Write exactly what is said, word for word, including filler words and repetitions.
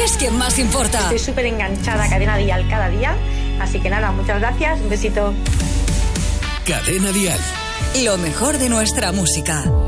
es quien más importa. Estoy súper enganchada a Cadena Dial cada día. Así que nada, muchas gracias. Un besito. Cadena Dial. Lo mejor de nuestra música.